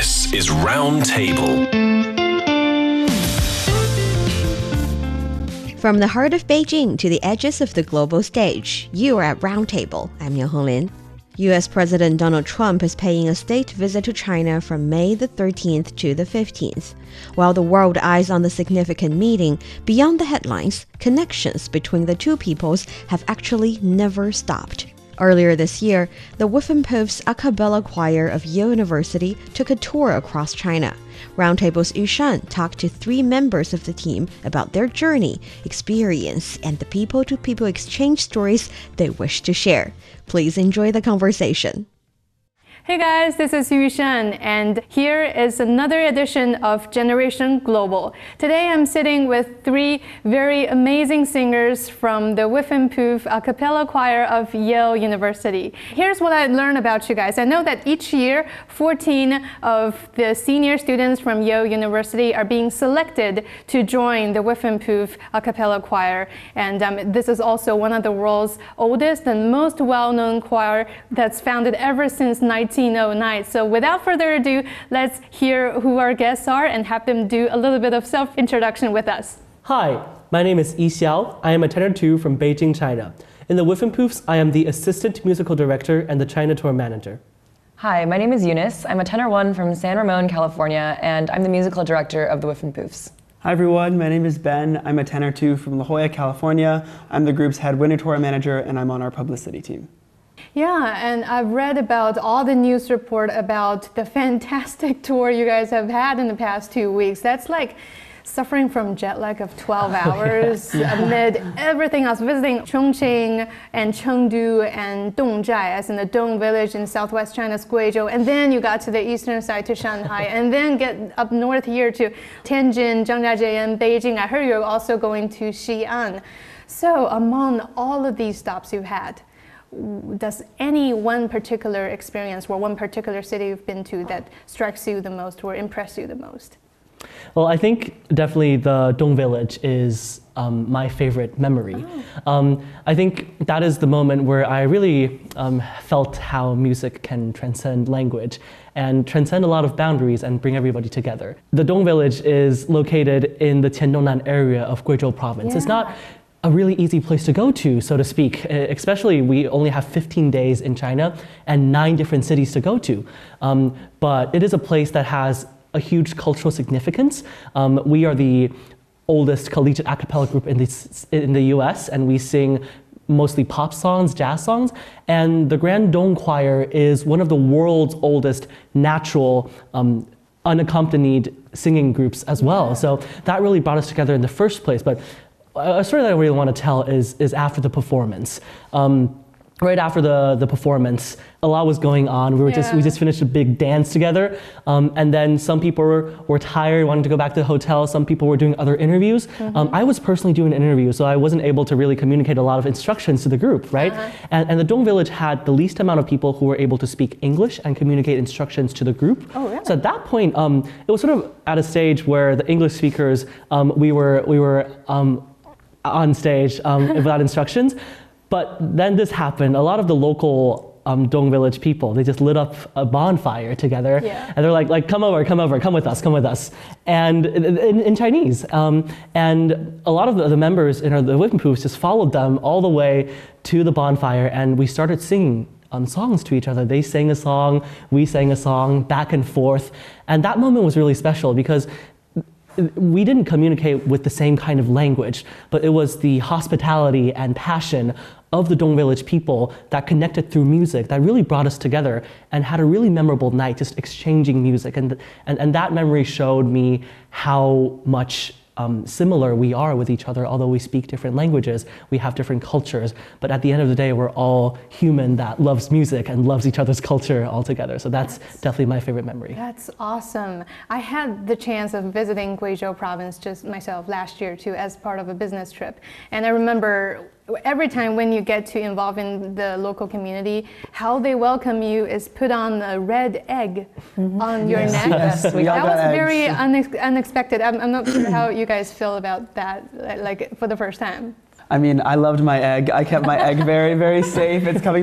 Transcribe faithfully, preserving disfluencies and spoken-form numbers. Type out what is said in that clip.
This is Roundtable. From the heart of Beijing to the edges of the global stage, you are at Roundtable. I'm Yang Honglin. U S President Donald Trump is paying a state visit to China from May the thirteenth to the fifteenth. While the world eyes on the significant meeting, beyond the headlines, connections between the two peoples have actually never stopped. Earlier this year, the Whiffenpoofs a cappella choir of Yale University took a tour across China. Roundtable's Yu Shan talked to three members of the team about their journey, experience, and the people-to-people exchange stories they wish to share. Please enjoy the conversation. Hey guys, this is Yu Shan, and here is another edition of Generation Global. Today I'm sitting with three very amazing singers from the Whiffenpoof a cappella choir of Yale University. Here's what I learned about you guys. I know that each year, fourteen of the senior students from Yale University are being selected to join the Whiffenpoof a cappella choir, and um, this is also one of the world's oldest and most well-known choir that's founded ever since nineteen oh nine. So without further ado, let's hear who our guests are and have them do a little bit of self-introduction with us. Hi, my name is Yi Xiao. I am a tenor two from Beijing, China. In the Whiffenpoofs, I am the assistant musical director and the China tour manager. Hi, my name is Eunice. I'm a tenor one from San Ramon, California, and I'm the musical director of the Whiffenpoofs. Hi everyone, my name is Ben. I'm a tenor two from La Jolla, California. I'm the group's head winter tour manager and I'm on our publicity team. Yeah, and I've read about all the news report about the fantastic tour you guys have had in the past two weeks. That's like suffering from jet lag of twelve hours yeah. amid everything else, visiting Chongqing and Chengdu and Dongzhai, as in the Dong village in southwest China's Guizhou, and then you got to the eastern side to Shanghai, and then get up north here to Tianjin, Zhangjiajie, and Beijing. I heard you're also going to Xi'an. So among all of these stops you've had, does any one particular experience or one particular city you've been to that strikes you the most or impressed you the most? Well, I think definitely the Dong village is um, my favorite memory. Oh. Um, I think that is the moment where I really um, felt how music can transcend language and transcend a lot of boundaries and bring everybody together. The Dong village is located in the Qiandongnan area of Guizhou province. Yeah. It's not a really easy place to go to, so to speak. Especially, we only have fifteen days in China and nine different cities to go to. Um, but it is a place that has a huge cultural significance. Um, we are the oldest collegiate a cappella group in the, in the U S, and we sing mostly pop songs, jazz songs. And the Grand Dong Choir is one of the world's oldest natural um, unaccompanied singing groups as well. So that really brought us together in the first place. But a story that I really want to tell is, is after the performance. Um, right after the, the performance, a lot was going on. We were yeah. just we just finished a big dance together, um, and then some people were, were tired, wanted to go back to the hotel. Some people were doing other interviews. Mm-hmm. um, I was personally doing an interview, so I wasn't able to really communicate a lot of instructions to the group, right? Uh-huh. And, and the Dong village had the least amount of people who were able to speak English and communicate instructions to the group. Oh, really? So at that point, um, it was sort of at a stage where the English speakers, um, we were we were. Um, on stage um, without instructions. But then this happened. A lot of the local um, Dong village people, they just lit up a bonfire together. Yeah. And they're like, like, come over, come over, come with us, come with us. And in, in Chinese. Um, and a lot of the, the members in our, the Whiffenpoofs just followed them all the way to the bonfire, and we started singing um, songs to each other. They sang a song, we sang a song, back and forth. And that moment was really special because we didn't communicate with the same kind of language, but it was the hospitality and passion of the Dong village people that connected through music that really brought us together and had a really memorable night just exchanging music. And, and, and that memory showed me how much Um, similar we are with each other, although we speak different languages, we have different cultures, but at the end of the day, we're all human that loves music and loves each other's culture all together. So that's, that's definitely my favorite memory. That's awesome. I had the chance of visiting Guizhou province just myself last year too, as part of a business trip. And I remember every time when you get to involve in the local community, how they welcome you is put on a red egg mm-hmm. on your yes, neck. Yes, we that got was eggs. very unex- unexpected. I'm, I'm not sure how you guys feel about that, like for the first time. I mean, I loved my egg. I kept my egg very, very safe. It's coming